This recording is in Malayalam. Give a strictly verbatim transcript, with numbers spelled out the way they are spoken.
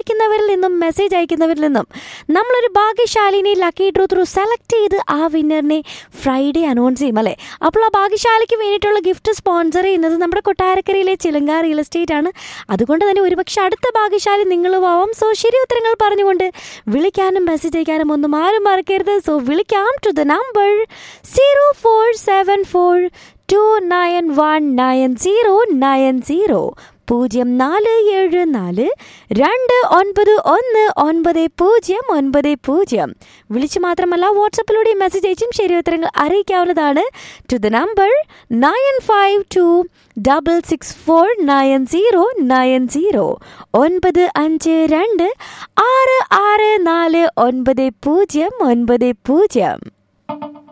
വിളിക്കുന്നവരിൽ നിന്നും മെസ്സേജ് അയക്കുന്നവരിൽ നിന്നും നമ്മളൊരു ഭാഗ്യശാലിനെ ലക്കി ഡ്രോ ത്രൂ സെലക്ട് ചെയ്ത് ആ വിന്നറിനെ ഫ്രൈഡേ അനൗൺസ് ചെയ്യും അല്ലേ. അപ്പോൾ ആ ഭാഗ്യശാലിക്ക് വേണ്ടിയിട്ടുള്ള ഗിഫ്റ്റ് സ്പോൺസർ ചെയ്യുന്നത് നമ്മുടെ കൊട്ടാരക്കരയിലെ ചിലങ്ക റിയൽ എസ്റ്റേറ്റ് ആണ്. അതുകൊണ്ട് തന്നെ ഒരുപക്ഷെ അടുത്ത ഭാഗ്യശാലി നിങ്ങളും ആവാം. സോ ശരി ഉത്തരങ്ങൾ പറഞ്ഞുകൊണ്ട് വിളിക്കാനും മെസ്സേജ് അയക്കാനും ഒന്നും ആരും മറക്കരുത്. സോ വിളിക്കാം to the number zero four seven four to nine one nine zero nine zero പൂജ്യം നാല് ഏഴ് നാല് രണ്ട് ഒൻപത് ഒന്ന് ഒൻപത് പൂജ്യം ഒൻപത് പൂജ്യം. വിളിച്ചു മാത്രമല്ല വാട്സപ്പിലൂടെ മെസ്സേജ് അയച്ചും ശരി ഉത്തരങ്ങൾ അറിയിക്കാവുന്നതാണ് to the number nine five to double six four nine zero nine zero ഒൻപത് അഞ്ച് രണ്ട് ആറ് ആറ് നാല് ഒൻപത് പൂജ്യം ഒൻപത് പൂജ്യം.